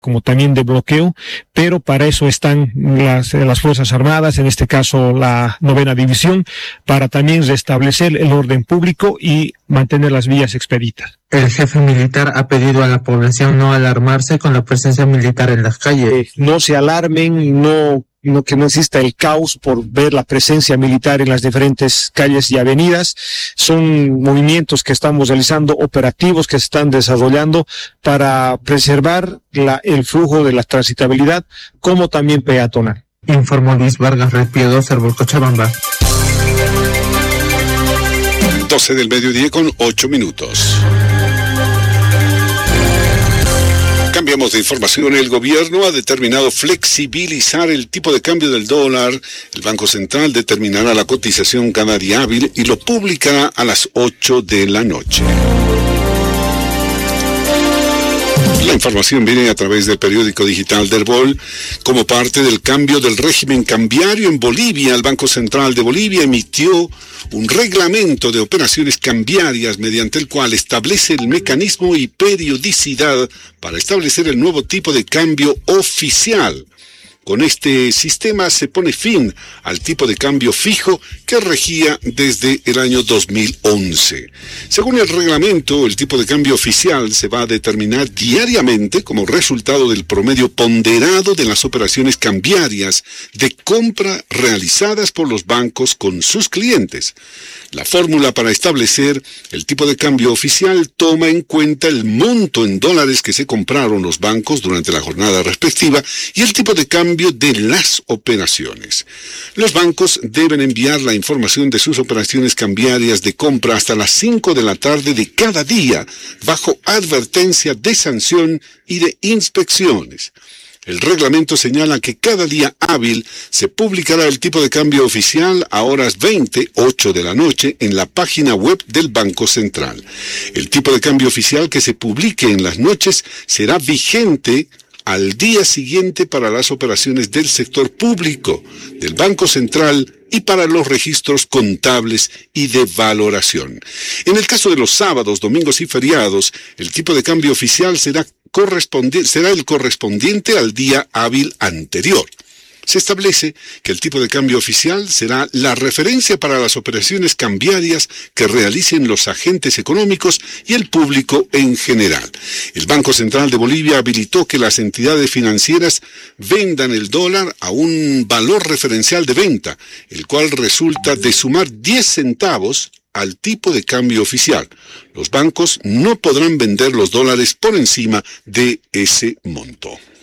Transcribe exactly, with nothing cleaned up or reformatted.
como también de bloqueo, pero para eso están las, las Fuerzas Armadas, en este caso la novena división, para también restablecer el orden público y mantener las vías expeditas. El jefe militar ha pedido a la población no alarmarse con la presencia militar en las calles. Eh, no se alarmen, no, no que no exista el caos por ver la presencia militar en las diferentes calles y avenidas. Son movimientos que estamos realizando, operativos que se están desarrollando para preservar la, el flujo de la transitabilidad, como también peatonal. Informó Luis Vargas Red Piedós, Arbol, Cochabamba. doce del mediodía con ocho minutos. Cambiamos de información. El gobierno ha determinado flexibilizar el tipo de cambio del dólar. El Banco Central determinará la cotización cada día hábil y lo publicará a las ocho de la noche. La información viene a través del periódico digital del B O L. Como parte del cambio del régimen cambiario en Bolivia, el Banco Central de Bolivia emitió un reglamento de operaciones cambiarias mediante el cual establece el mecanismo y periodicidad para establecer el nuevo tipo de cambio oficial. Con este sistema se pone fin al tipo de cambio fijo que regía desde el año dos mil once. Según el reglamento, el tipo de cambio oficial se va a determinar diariamente como resultado del promedio ponderado de las operaciones cambiarias de compra realizadas por los bancos con sus clientes. La fórmula para establecer el tipo de cambio oficial toma en cuenta el monto en dólares que se compraron los bancos durante la jornada respectiva y el tipo de cambio de las operaciones. Los bancos deben enviar la información de sus operaciones cambiarias de compra hasta las cinco de la tarde de cada día, bajo advertencia de sanción y de inspecciones. El reglamento señala que cada día hábil se publicará el tipo de cambio oficial a horas veinte, ocho de la noche, en la página web del Banco Central. El tipo de cambio oficial que se publique en las noches será vigente al día siguiente para las operaciones del sector público, del Banco Central y para los registros contables y de valoración. En el caso de los sábados, domingos y feriados, el tipo de cambio oficial será correspondiente, será el correspondiente al día hábil anterior. Se establece que el tipo de cambio oficial será la referencia para las operaciones cambiarias que realicen los agentes económicos y el público en general. El Banco Central de Bolivia habilitó que las entidades financieras vendan el dólar a un valor referencial de venta, el cual resulta de sumar diez centavos al tipo de cambio oficial. Los bancos no podrán vender los dólares por encima de ese monto.